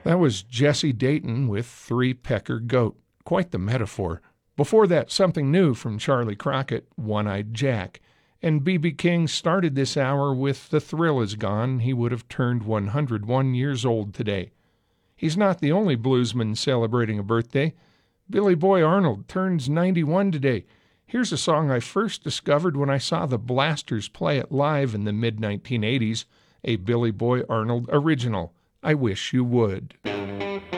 That was Jesse Dayton with Three-Pecker Goat. Quite the metaphor. Before that, something new from Charlie Crockett, One-Eyed Jack. And B.B. King started this hour with The Thrill Is Gone. He would have turned 101 years old today. He's not the only bluesman celebrating a birthday. Billy Boy Arnold turns 91 today. Here's a song I first discovered when I saw the Blasters play it live in the mid-1980s, a Billy Boy Arnold original, I Wish You Would.